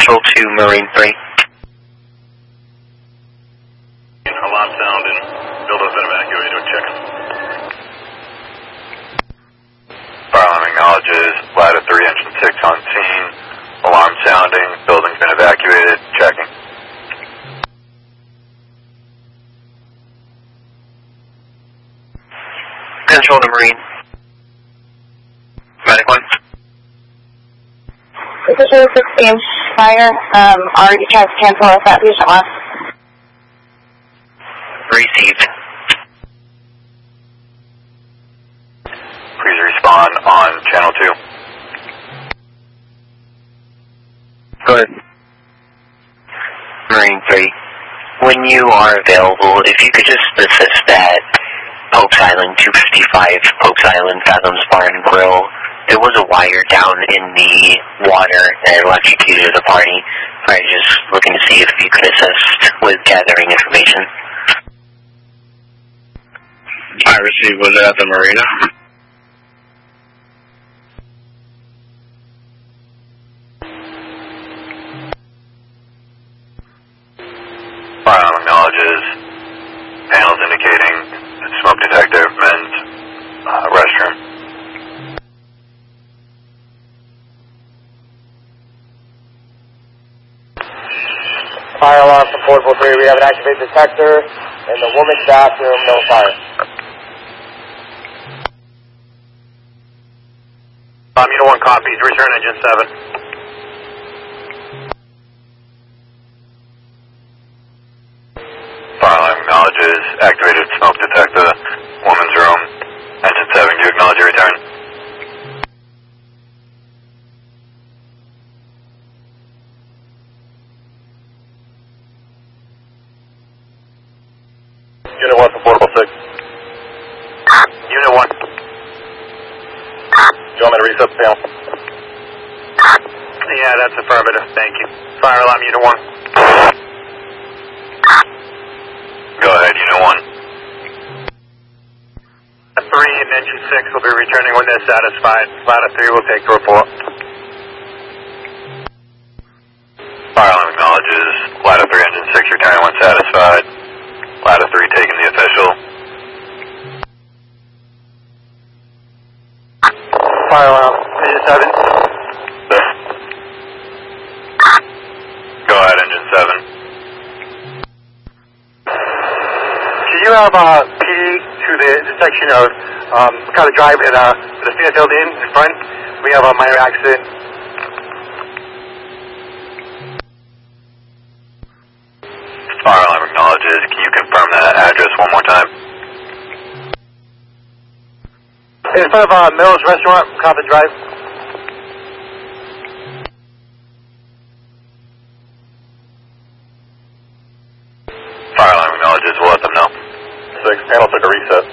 Central to Marine 3. Alarm sounding. Building's been evacuated. Check. Fire alarm acknowledges. Ladder 3, engine 6 on scene. Alarm sounding. Building's been evacuated. Checking. Central to Marine. Medic 1. Precision 16 fire. Already tried to cancel if that patient left. Received. Please respond on channel 2. Go ahead. Marine 3. When you are available, if you could just assist at Pope's Island 255, Pope's Island Fathoms Bar and Grill. There was a wire down in the water that electrocuted the party. I was just looking to see if you could assist with gathering information. I received. Was it at the marina? Fire alarm acknowledges. Panels indicating smoke detector, men's restroom. Fire alarm from 443. We have an activated detector in the woman's bathroom. No fire. Unit 1 copies. Return engine 7. Fire alarm acknowledges. Activated smoke detector. Woman's room. Engine 7. Do you acknowledge your return? Unit 1 for portable 6. Unit 1. Do you want me to reset the panel? Yeah, that's affirmative. Thank you. Fire alarm, Unit 1. Go ahead, Unit 1. 3 and engine 6 will be returning when they're satisfied. Ladder 3 will take the report. Fire alarm acknowledges. Ladder 3, engine 6 returning when satisfied. Ladder 3 taking the official. Fire alarm, engine 7. Go ahead, engine 7. Can you have P to the section of kind of drive at the Stanfield Inn in front? We have a minor accident. Fire alarm acknowledges. Can you confirm that address one more time? In front of Mills Restaurant, Coffin Drive. Fire alarm acknowledges. We'll let them know. 6, panel took a reset.